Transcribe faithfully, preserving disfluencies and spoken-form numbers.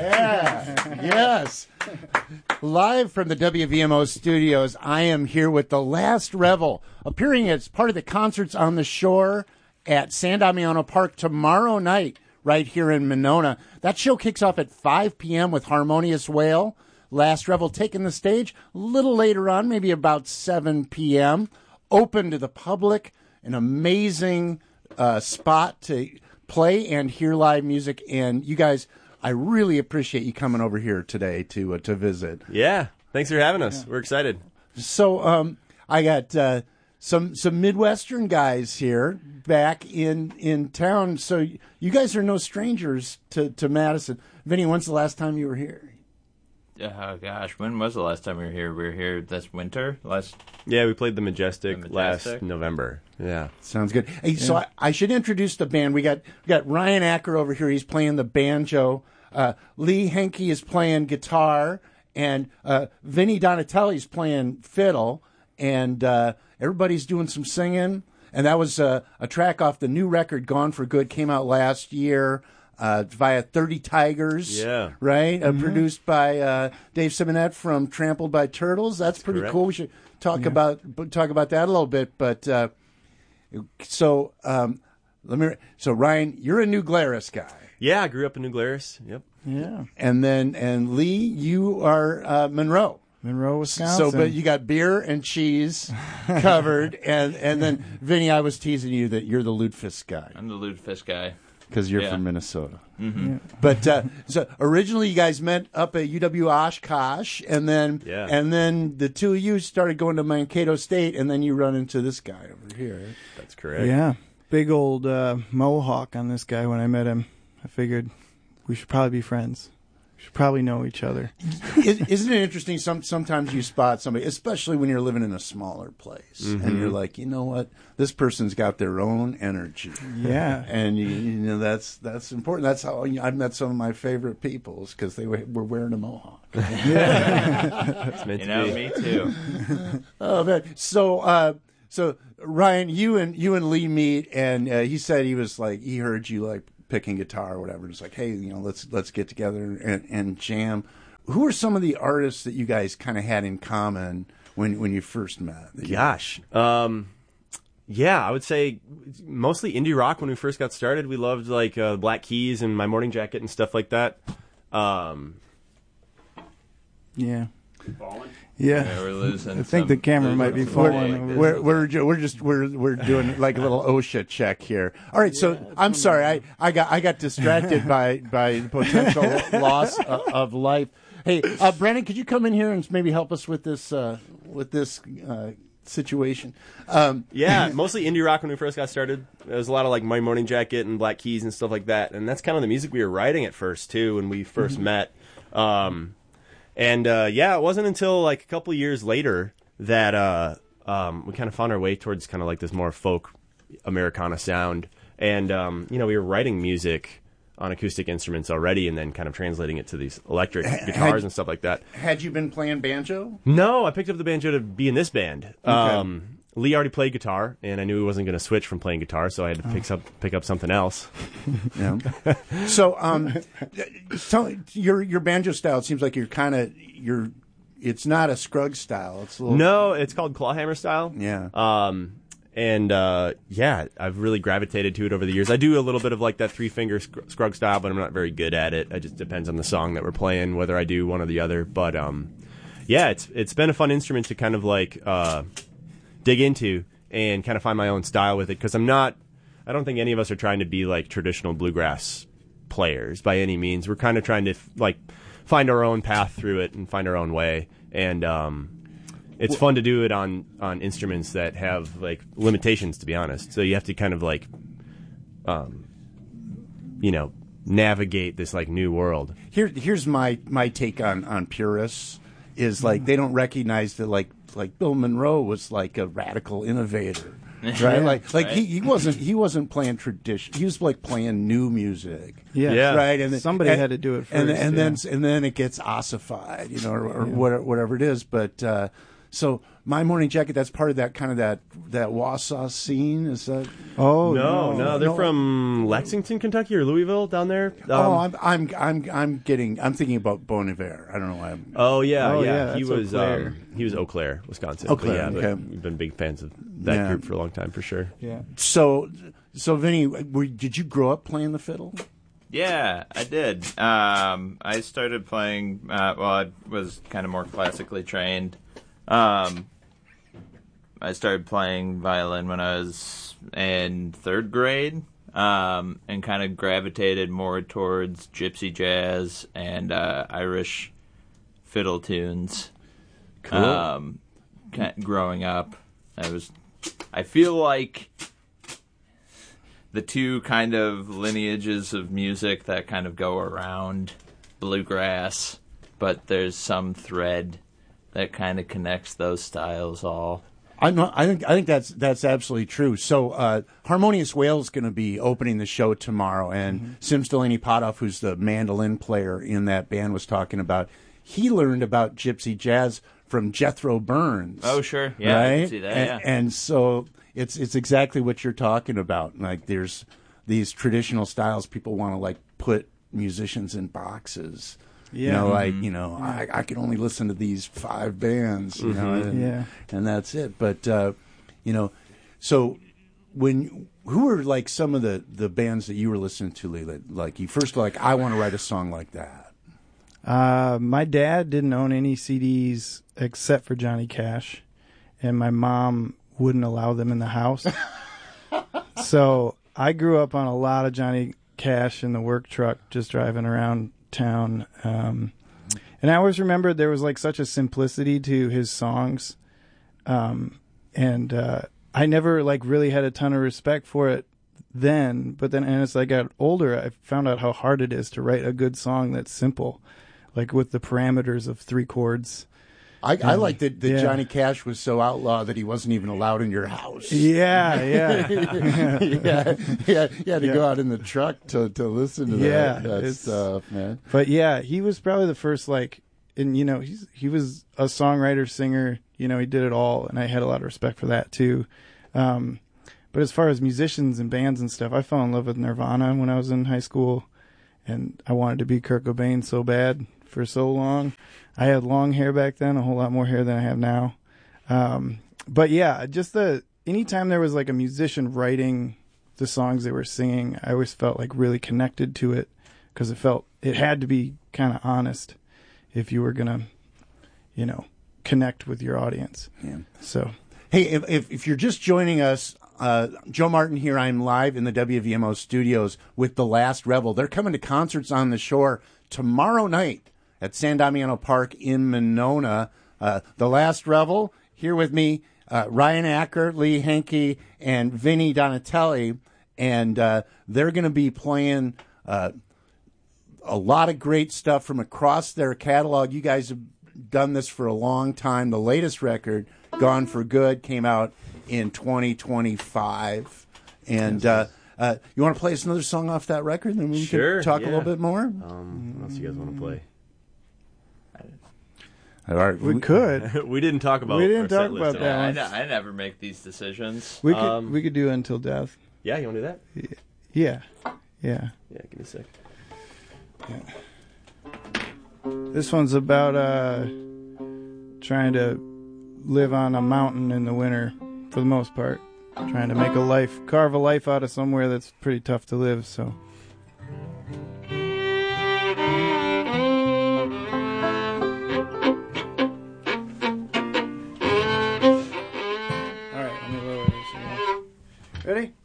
Yeah. Yes. Live from the W V M O studios, I am here with The Last Revel, appearing as part of the Concerts on the Shore at San Damiano Park tomorrow night, right here in Monona. That show kicks off at five p.m. with Harmonious Whale. Last Revel taking the stage a little later on, maybe about seven p.m. Open to the public, an amazing uh, spot to play and hear live music. And you guys, I really appreciate you coming over here today to uh, to visit. Yeah, thanks for having us. Yeah. We're excited. So um, I got uh, some some Midwestern guys here back in, in town. So you guys are no strangers to, to Madison. Vinny, when's the last time you were here? Oh, gosh. When was the last time we were here? We were here this winter? Last. Yeah, we played the Majestic, the Majestic? last November. Yeah. Sounds good. Hey, yeah. So I, I should introduce the band. We got we got Ryan Acker over here. He's playing the banjo. Uh, Lee Henke is playing guitar. And uh, Vinny Donatelli's playing fiddle. And uh, everybody's doing some singing. And that was uh, a track off the new record, Gone for Good, came out last year. Uh, via thirty Tigers, yeah, right? Mm-hmm. Uh, produced by uh, Dave Simonette from Trampled by Turtles. That's, That's pretty correct. cool. We should talk yeah. about talk about that a little bit. But uh, so um, let me. So Ryan, you're a New Glarus guy. Yeah, I grew up in New Glarus. Yep. Yeah. And then and Lee, you are uh, Monroe. Monroe, Wisconsin. So, but you got beer and cheese covered, and and then Vinny, I was teasing you that you're the lutefisk guy. I'm the lutefisk guy. Because you're yeah. from Minnesota. Mm-hmm. Yeah. But uh, so originally you guys met up at U W Oshkosh, and then yeah. and then the two of you started going to Mankato State, and then you run into this guy over here. Right? That's correct. Yeah. Big old uh, mohawk on this guy when I met him. I figured we should probably be friends. We should probably know each other. Isn't it interesting? Some Sometimes you spot somebody, especially when you're living in a smaller place, mm-hmm. and you're like, you know what? This person's got their own energy. Yeah. And, you, you know, that's that's important. That's how I've met some of my favorite people, because they were wearing a mohawk. Yeah. It's meant you to know, be. me too. Oh, man. So, uh, so Ryan, you and you and Lee meet, and uh, he said he was like, he heard you like picking guitar or whatever. It's like, hey, you know, let's let's get together and, and jam. Who are some of the artists that you guys kind of had in common when when you first met? Gosh, um, yeah, I would say mostly indie rock. When we first got started, we loved like uh, Black Keys and My Morning Jacket and stuff like that. Um, yeah. Falling? Yeah, yeah, we're losing. I think some, the camera might be falling. We're we're, we're, we're just we're we're doing like a little OSHA check here. All right, so yeah, I'm sorry, I, I got I got distracted by by the potential loss of, of life. Hey, uh, Brandon, could you come in here and maybe help us with this uh, with this uh, situation? Um, yeah, mostly indie rock when we first got started. There was a lot of like My Morning Jacket and Black Keys and stuff like that, and that's kind of the music we were writing at first too when we first mm-hmm. met. Um, And, uh, yeah, it wasn't until, like, a couple of years later that uh, um, we kind of found our way towards kind of, like, this more folk Americana sound. And, um, you know, we were writing music on acoustic instruments already and then kind of translating it to these electric had, guitars and stuff like that. Had you been playing banjo? No, I picked up the banjo to be in this band. Okay. Um, Lee already played guitar, and I knew he wasn't going to switch from playing guitar, so I had to pick up pick up something else. Yeah. So, um, tell, your your banjo style, it seems like you're kind of you're. It's not a Scruggs style. It's a little, no, it's called clawhammer style. Yeah. Um, and uh, yeah, I've really gravitated to it over the years. I do a little bit of like that three finger sc- Scruggs style, but I'm not very good at it. It just depends on the song that we're playing, whether I do one or the other. But um, yeah, it's it's been a fun instrument to kind of like. Uh, dig into and kind of find my own style with it, because I'm not I don't think any of us are trying to be like traditional bluegrass players by any means. We're kind of trying to like find our own path through it and find our own way, and um it's fun to do it on on instruments that have like limitations, to be honest. So you have to kind of like um you know navigate this like new world. Here here's my my take on on purists is like they don't recognize that like like Bill Monroe was like a radical innovator, right? Yeah, like like right. he, he wasn't he wasn't playing tradition. He was like playing new music. Yeah, yeah. right. And somebody and, had to do it first, and, and yeah. then and then it gets ossified, you know, or, or Yeah. whatever, whatever it is. But uh, So My Morning Jacket, that's part of that kind of that that Wausau scene. Is that? Oh no, no, no, they're no. from Lexington, Kentucky, or Louisville down there. Um, oh, I'm I'm I'm I'm getting I'm thinking about Bon Iver. I don't know why. I'm, Oh yeah, Oh, yeah. yeah, he that's was Eau Claire. um, he was Eau Claire, Wisconsin. Eau But Claire, yeah, but okay. we've been big fans of that Yeah. group for a long time, for sure. Yeah. So so Vinny, were, did you grow up playing the fiddle? Yeah, I did. Um, I started playing. Uh, well, I was kind of more classically trained. Um, I started playing violin when I was in third grade, um, and kind of gravitated more towards gypsy jazz and uh, Irish fiddle tunes. Cool. Um, ki- growing up, I was. I feel like the two kind of lineages of music that kind of go around bluegrass, but there's some thread that kind of connects those styles all. I know. I think. I think that's that's absolutely true. So, uh, Harmonious Whale's going to be opening the show tomorrow, and mm-hmm. Sims Delaney Potoff, who's the mandolin player in that band, was talking about. He learned about gypsy jazz from Jethro Burns. Oh, sure, yeah, right? I can see that. And, yeah, and so it's it's exactly what you're talking about. Like, there's these traditional styles. People want to like put musicians in boxes. Yeah. You know, Mm-hmm. like, you know, I, I can only listen to these five bands, you know, and, Yeah. and that's it. But, uh, you know, so when, who were like some of the, the bands that you were listening to, Leila? Like, you first like, I want to write a song like that. Uh, my dad didn't own any C Ds except for Johnny Cash, and my mom wouldn't allow them in the house. So I grew up on a lot of Johnny Cash in the work truck, just driving around town. Um, and I always remembered there was like such a simplicity to his songs. Um, and, uh, I never like really had a ton of respect for it then, but then and as I got older, I found out how hard it is to write a good song that's simple, like with the parameters of three chords. I, I like that, that Yeah. Johnny Cash was so outlaw that he wasn't even allowed in your house. Yeah, yeah. yeah, yeah, you had to Yeah. go out in the truck to, to listen to Yeah, that, that it's- stuff, man. But yeah, he was probably the first, like, and you know, he's he was a songwriter, singer. You know, he did it all, and I had a lot of respect for that too. Um, but as far as musicians and bands and stuff, I fell in love with Nirvana when I was in high school, and I wanted to be Kurt Cobain so bad for so long. I had long hair back then, a whole lot more hair than I have now. Um, but yeah, just the anytime there was like a musician writing the songs they were singing, I always felt like really connected to it because it felt it had to be kind of honest if you were gonna, you know, connect with your audience. Yeah. So Hey, if, if, if you're just joining us, uh, Joe Martin here. I'm live in the W V M O studios with The Last Revel. They're coming to Concerts on the Shore tomorrow night at San Damiano Park in Monona. Uh, The Last Revel, here with me, uh, Ryan Acker, Lee Henke, and Vinny Donatelli. And uh, they're going to be playing uh, a lot of great stuff from across their catalog. You guys have done this for a long time. The latest record, Gone for Good, came out in twenty twenty-five. And uh, uh, you want to play us another song off that record? Then we Sure, can talk yeah. a little bit more. Um, what else you guys want to play? All right, we could. we didn't talk about. We didn't our talk set list about at that all. I, one. ne- I never make these decisions. We could Um, we could do Until Death. Yeah, you want to do that? Yeah, yeah. Yeah, give me a sec. This one's about uh, trying to live on a mountain in the winter, for the most part. Trying to make a life, carve a life out of somewhere that's pretty tough to live. So. All right, let me lower this again. Ready?